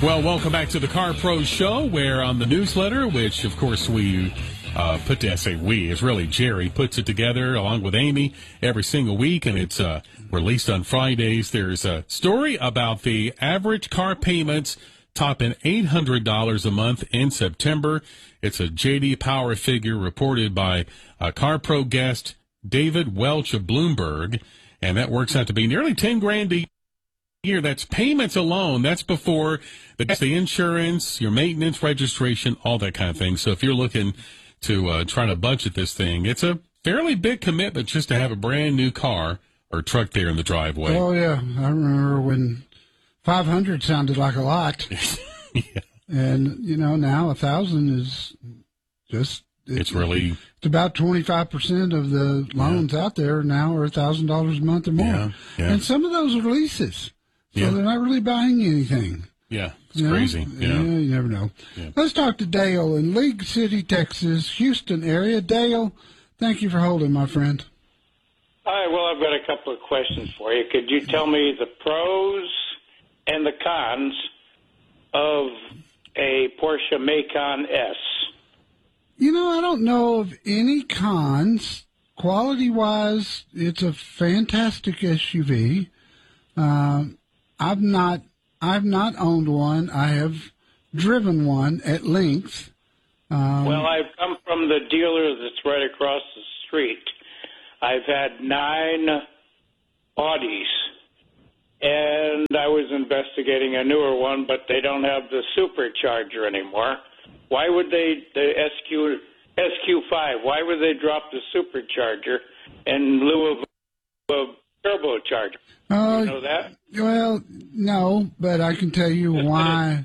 Well, welcome back to the Car Pro Show, where on the newsletter, which, of course, we it's really Jerry, puts it together along with Amy every single week, and it's released on Fridays. There's a story about the average car payments topping $800 a month in September. It's a J.D. Power figure reported by Car Pro guest David Welch of Bloomberg, and that works out to be nearly $10,000 a year. That's payments alone. That's before the insurance, your maintenance, registration, all that kind of thing. So if you're looking to try to budget this thing, it's a fairly big commitment just to have a brand new car or truck there in the driveway. Oh, yeah. I remember when 500 sounded like a lot. Yeah. And, now 1,000 is just... It's really... It's about 25% of the loans out there now are $1,000 a month or more. Yeah. And some of those are leases. So they're not really buying anything. Yeah, it's crazy. Yeah, you never know. Yeah. Let's talk to Dale in League City, Texas, Houston area. Dale, thank you for holding, my friend. Hi, well, I've got a couple of questions for you. Could you tell me the pros and the cons of a Porsche Macan S? I don't know of any cons. Quality-wise, it's a fantastic SUV. I've not owned one. I have driven one at length. Well, I've come from the dealer that's right across the street. I've had 9 Audis, and I was investigating a newer one, but they don't have the supercharger anymore. Why would the SQ5, why would they drop the supercharger in lieu of a turbocharger? You know that? Well, no, but I can tell you why.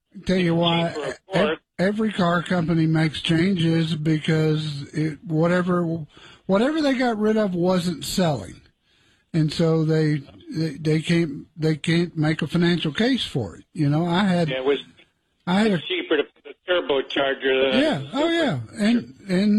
Every car company makes changes because whatever they got rid of wasn't selling, and so they can't make a financial case for it. I had a cheaper to put a turbocharger than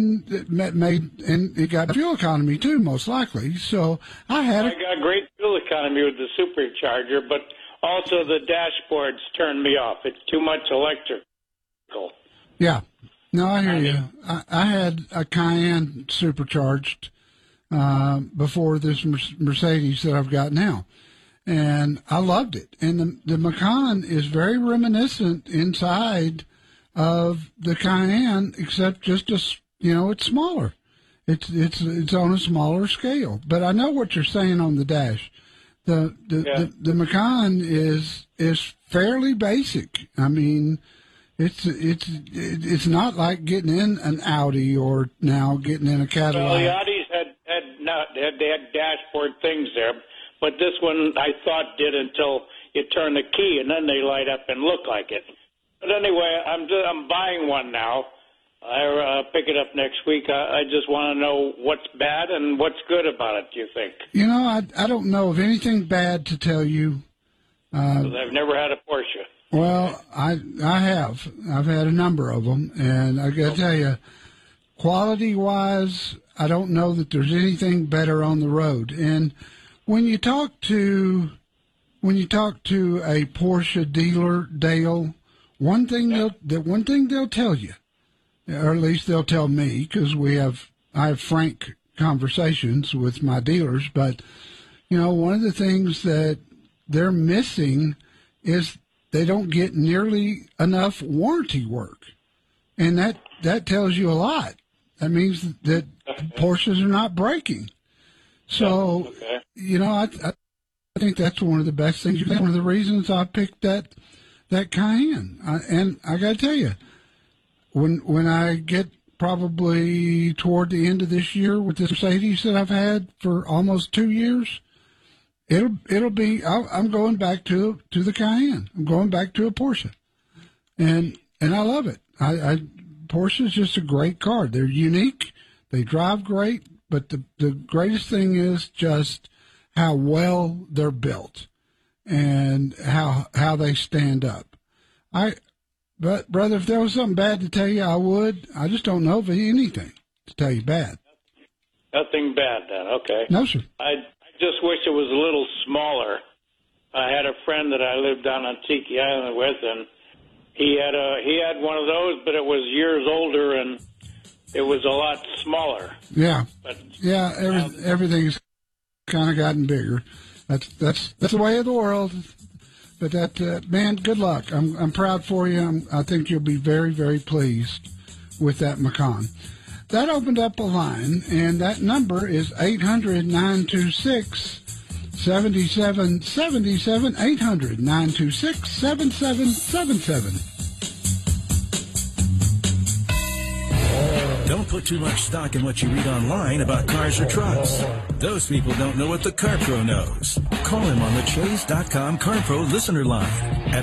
and it got fuel economy too, most likely. So I got great fuel economy with the supercharger, but also the dashboards turned me off. It's too much electrical. Yeah, no, I hear you. I had a Cayenne supercharged before this Mercedes that I've got now, and I loved it. And the Macan is very reminiscent inside of the Cayenne, except just it's smaller. It's on a smaller scale. But I know what you're saying on the dash. The Macan is fairly basic. I mean, it's not like getting in an Audi or now getting in a Cadillac. Well, the Audis had dashboard things there, but this one I thought did until you turn the key and then they light up and look like it. But anyway, I'm buying one now. I pick it up next week. I just want to know what's bad and what's good about it, do you think? I don't know of anything bad to tell you. 'Cause I've never had a Porsche. Well, I have. I've had a number of them, and I got to tell you, quality-wise, I don't know that there's anything better on the road. And when you talk to a Porsche dealer, Dale, one thing they'll tell you, or at least they'll tell me, because I have frank conversations with my dealers. But one of the things that they're missing is they don't get nearly enough warranty work, and that tells you a lot. That means that Porsches are not breaking. So, I think that's one of the best things. One of the reasons I picked that Cayenne. And I got to tell you, when I get probably toward the end of this year with this Mercedes that I've had for almost 2 years, it'll be. I'm going back to the Cayenne. I'm going back to a Porsche, and I love it. Porsche is just a great car. They're unique. They drive great, but the greatest thing is just how well they're built and how they stand up. But brother, if there was something bad to tell you, I would. I just don't know of anything to tell you bad. Nothing bad then. Okay. No, sir. I just wish it was a little smaller. I had a friend that I lived down on Tiki Island with, and he had one of those, but it was years older and it was a lot smaller. Yeah, but everything's kind of gotten bigger. That's the way of the world. But man, good luck. I'm proud for you. I think you'll be very, very pleased with that Macan. That opened up a line, and that number is 800-926-7777, 800-926-7777. Don't put too much stock in what you read online about cars or trucks. Those people don't know what the CarPro knows. Call him on the Chase.com CarPro listener line at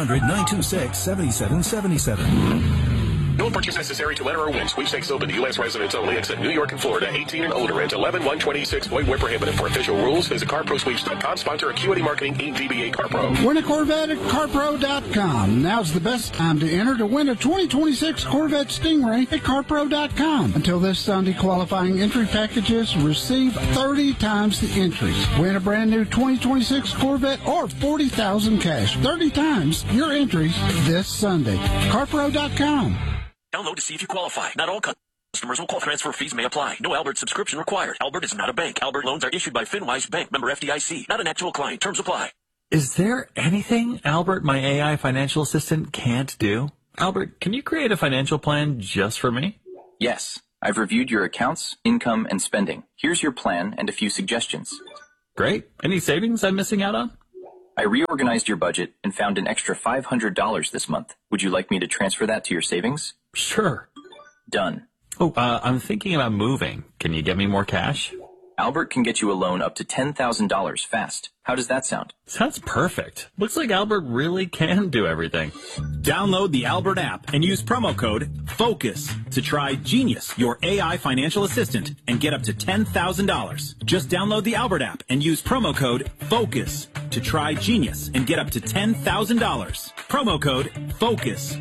1-800-926-7777. No purchase necessary to enter or win. Sweepstakes open to U.S. residents only, except New York and Florida. 18 and older. Rent 11-126. Void where prohibited. For official rules, visit CarProSweeps.com. Sponsor Acuity Marketing, Inc. DBA CarPro. Win a Corvette at CarPro.com. Now's the best time to enter to win a 2026 Corvette Stingray at CarPro.com. Until this Sunday, qualifying entry packages receive 30 times the entries. Win a brand new 2026 Corvette or $40,000 cash. 30 times your entries this Sunday. CarPro.com. Download to see if you qualify. Not all customers will qualify. Transfer fees may apply. No Albert subscription required. Albert is not a bank. Albert loans are issued by FinWise Bank, member FDIC. Not an actual client. Terms apply. Is there anything Albert, my AI financial assistant, can't do? Albert, can you create a financial plan just for me? Yes. I've reviewed your accounts, income, and spending. Here's your plan and a few suggestions. Great. Any savings I'm missing out on? I reorganized your budget and found an extra $500 this month. Would you like me to transfer that to your savings? Sure. Done. Oh, I'm thinking about moving. Can you get me more cash? Albert can get you a loan up to $10,000 fast. How does that sound? Sounds perfect. Looks like Albert really can do everything. Download the Albert app and use promo code FOCUS to try Genius, your AI financial assistant, and get up to $10,000. Just download the Albert app and use promo code FOCUS to try Genius and get up to $10,000. Promo code FOCUS.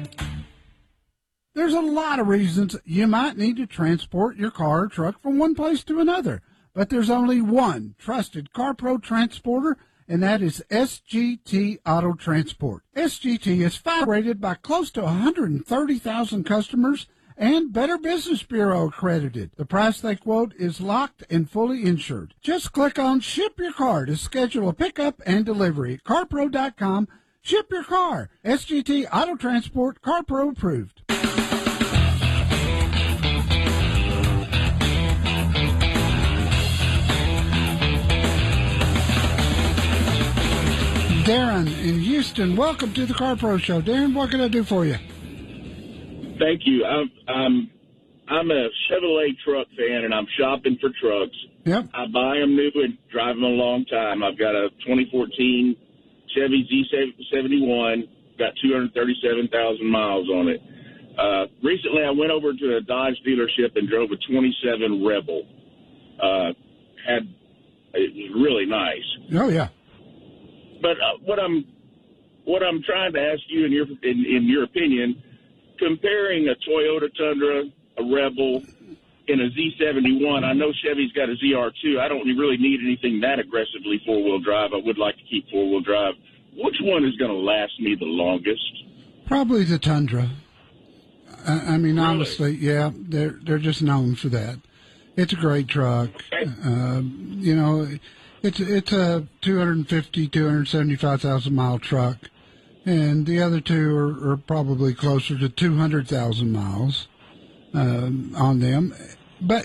There's a lot of reasons you might need to transport your car or truck from one place to another. But there's only one trusted CarPro transporter, and that is SGT Auto Transport. SGT is rated by close to 130,000 customers and Better Business Bureau accredited. The price they quote is locked and fully insured. Just click on Ship Your Car to schedule a pickup and delivery at CarPro.com. Ship your car. SGT Auto Transport, CarPro approved. Darren in Houston, welcome to the Car Pro Show. Darren, what can I do for you? Thank you. I'm a Chevrolet truck fan, and I'm shopping for trucks. Yep. I buy them new and drive them a long time. I've got a 2014 Chevy Z71, got 237,000 miles on it. Recently, I went over to a Dodge dealership and drove a 27 Rebel. It was really nice. Oh yeah. But what I'm trying to ask you in your opinion, comparing a Toyota Tundra, a Rebel, and a Z71, I know Chevy's got a ZR2. I don't really need anything that aggressively four-wheel drive. I would like to keep four-wheel drive. Which one is going to last me the longest? Probably the Tundra. I mean, really? Honestly, yeah, they're just known for that. It's a great truck. Okay. It's a 275,000 mile truck, and the other two are probably closer to 200,000 miles on them. But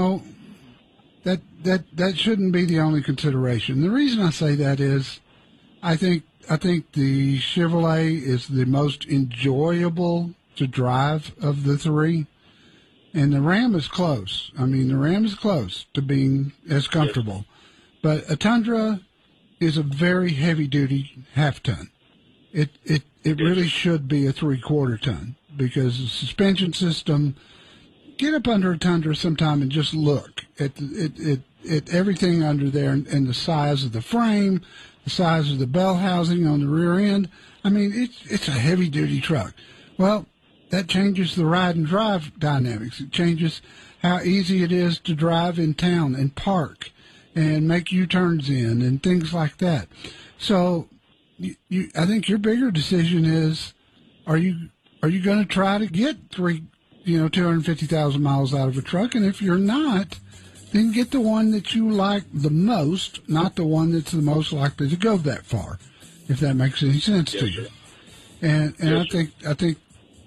that shouldn't be the only consideration. The reason I say that is, I think the Chevrolet is the most enjoyable to drive of the three, and the Ram is close. I mean, the Ram is close to being as comfortable. But a Tundra is a very heavy-duty half-ton. It really should be a three-quarter ton because the suspension system. Get up under a Tundra sometime and just look at everything under there and the size of the frame, the size of the bell housing on the rear end. I mean, it's a heavy-duty truck. Well, that changes the ride and drive dynamics. It changes how easy it is to drive in town and park and make U-turns in and things like that. So I think your bigger decision is, are you going to try to get 250,000 miles out of a truck? And if you're not, then get the one that you like the most, not the one that's the most likely to go that far, if that makes any sense to you. And I think,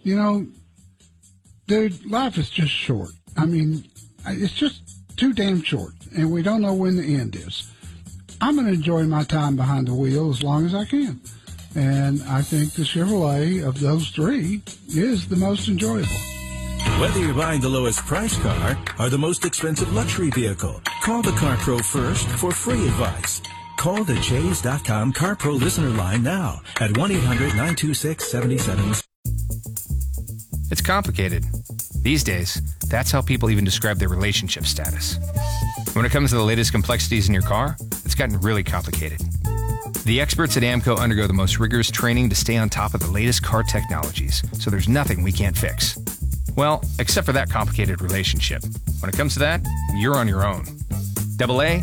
dude, life is just short. I mean, it's just too damn short, and we don't know when the end is. I'm going to enjoy my time behind the wheel as long as I can. And I think the Chevrolet of those three is the most enjoyable. Whether you're buying the lowest price car or the most expensive luxury vehicle, call the CarPro first for free advice. Call the Chase.com CarPro listener line now at 1-800-926-77. It's complicated. These days, that's how people even describe their relationship status. When it comes to the latest complexities in your car, it's gotten really complicated. The experts at AAMCO undergo the most rigorous training to stay on top of the latest car technologies, so there's nothing we can't fix. Well, except for that complicated relationship. When it comes to that, you're on your own. AA,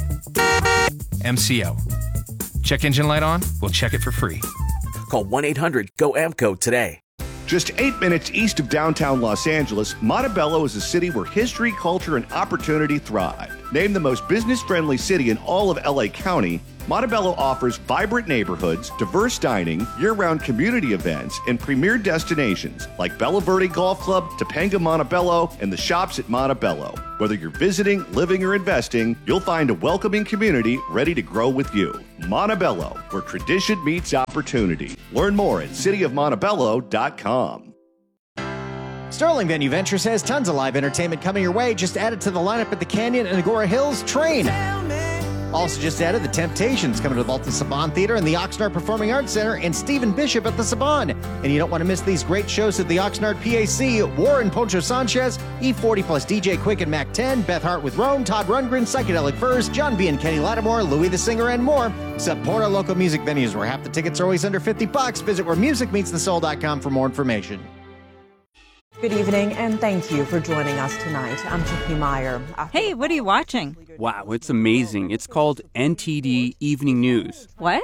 MCO. Check engine light on? We'll check it for free. Call 1-800-GO-AMCO today. Just 8 minutes east of downtown Los Angeles, Montebello is a city where history, culture, and opportunity thrive. Named the most business-friendly city in all of LA County, Montebello offers vibrant neighborhoods, diverse dining, year-round community events, and premier destinations like Bella Verde Golf Club, Topanga Montebello, and the shops at Montebello. Whether you're visiting, living, or investing, you'll find a welcoming community ready to grow with you. Montebello, where tradition meets opportunity. Learn more at cityofmontebello.com. Sterling Venue Ventures has tons of live entertainment coming your way. Just added to the lineup at the Canyon and Agora Hills Train. Also just added the Temptations coming to the Baltimore Saban Theater and the Oxnard Performing Arts Center, and Stephen Bishop at the Saban. And you don't want to miss these great shows at the Oxnard PAC. Warren Poncho Sanchez, E40 plus DJ Quick and Mac 10, Beth Hart with Rome, Todd Rundgren, Psychedelic Furs, John B. and Kenny Lattimore, Louis the Singer, and more. Support our local music venues where half the tickets are always under $50. Visit wheremusicmeetsthesoul.com for more information. Good evening, and thank you for joining us tonight. I'm Tiffany Meyer. Hey, what are you watching? Wow, it's amazing. It's called NTD Evening News. What?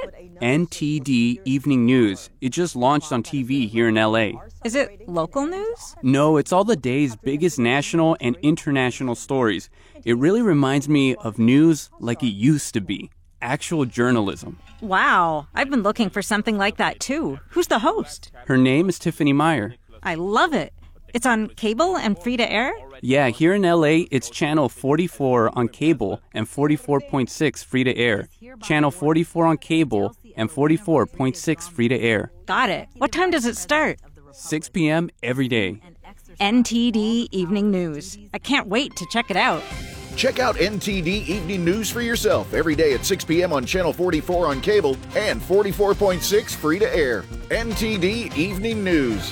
NTD Evening News. It just launched on TV here in LA. Is it local news? No, it's all the day's biggest national and international stories. It really reminds me of news like it used to be. Actual journalism. Wow, I've been looking for something like that too. Who's the host? Her name is Tiffany Meyer. I love it. It's on cable and free to air? Yeah, here in LA, it's channel 44 on cable and 44.6 free to air. Channel 44 on cable and 44.6 free to air. Got it. What time does it start? 6 p.m. every day. NTD Evening News. I can't wait to check it out. Check out NTD Evening News for yourself every day at 6 p.m. on Channel 44 on cable and 44.6 free to air. NTD Evening News.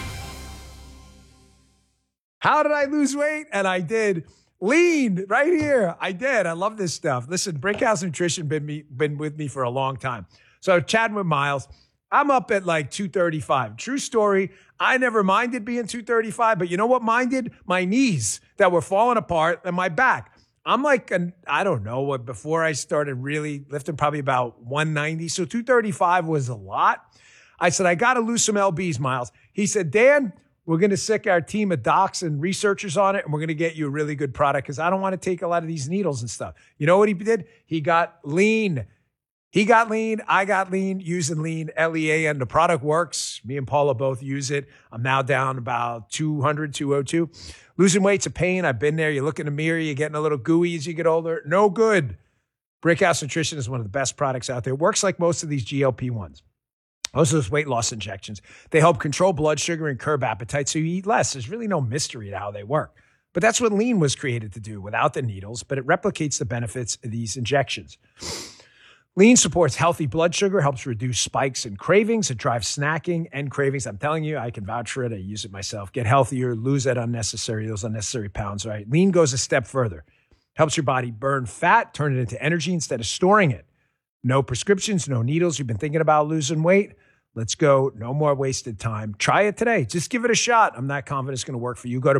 How did I lose weight? And I did. Lean right here. I did. I love this stuff. Listen, Brickhouse Nutrition been with me for a long time. So chatting with Miles, I'm up at like 235. True story. I never minded being 235, but you know what minded? My knees that were falling apart and my back. I'm like, I don't know what, before I started really lifting, probably about 190. So 235 was a lot. I said, I got to lose some LBs, Miles. He said, Dan, we're going to sick our team of docs and researchers on it, and we're going to get you a really good product because I don't want to take a lot of these needles and stuff. You know what he did? He got lean. He got lean. I got lean using lean, LEAN. The product works. Me and Paula both use it. I'm now down about 200, 202. Losing weight's a pain. I've been there. You look in the mirror, you're getting a little gooey as you get older. No good. Brickhouse Nutrition is one of the best products out there. It works like most of these GLP-1s. Most of those weight loss injections, they help control blood sugar and curb appetite so you eat less. There's really no mystery to how they work. But that's what lean was created to do without the needles, but it replicates the benefits of these injections. Lean supports healthy blood sugar, helps reduce spikes and cravings. It drives snacking and cravings. I'm telling you, I can vouch for it. I use it myself. Get healthier, lose those unnecessary pounds, right? Lean goes a step further. Helps your body burn fat, turn it into energy instead of storing it. No prescriptions, no needles. You've been thinking about losing weight? Let's go. No more wasted time. Try it today. Just give it a shot. I'm not confident it's going to work for you. Go to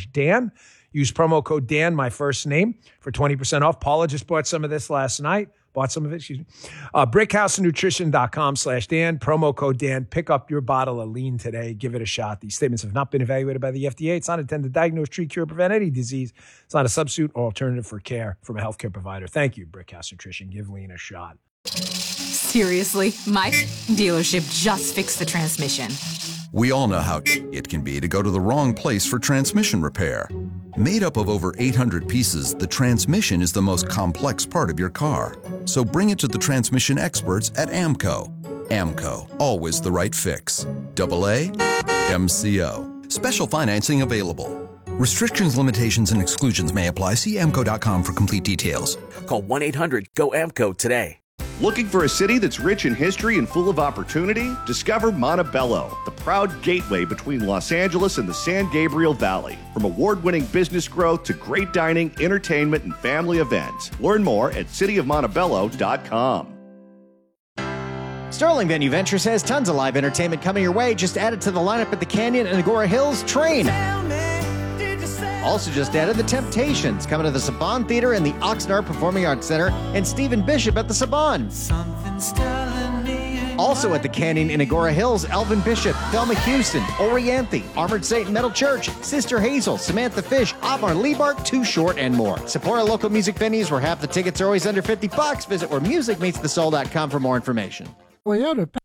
brickhousenutrition.com/Dan. Use promo code Dan, my first name, for 20% off. Paula just bought some of this last night. Bought some of it, excuse me. BrickhouseNutrition.com/Dan, promo code Dan. Pick up your bottle of lean today. Give it a shot. These statements have not been evaluated by the FDA. It's not intended to diagnose, treat, cure, prevent any disease. It's not a substitute or alternative for care from a healthcare provider. Thank you, Brickhouse Nutrition. Give lean a shot. Seriously, my dealership just fixed the transmission. We all know how it can be to go to the wrong place for transmission repair. Made up of over 800 pieces, the transmission is the most complex part of your car. So bring it to the transmission experts at AMCO. AMCO, always the right fix. AA MCO. Special financing available. Restrictions, limitations, and exclusions may apply. See AMCO.com for complete details. Call 1-800-GO-AMCO today. Looking for a city that's rich in history and full of opportunity? Discover Montebello, the proud gateway between Los Angeles and the San Gabriel Valley. From award-winning business growth to great dining, entertainment, and family events. Learn more at cityofmontebello.com. Sterling Venue Ventures has tons of live entertainment coming your way. Just add it to the lineup at the Canyon and Agora Hills Train. Also just added the Temptations coming to the Saban Theater and the Oxnard Performing Arts Center, and Stephen Bishop at the Saban. Also at the Canyon in Agora Hills, Elvin Bishop, Thelma Houston, Orianthe, Armored Saint Metal Church, Sister Hazel, Samantha Fish, Omar Liebart, Too Short, and more. Support our local music venues where half the tickets are always under $50. Visit wheremusicmeetsthesoul.com for more information. Toyota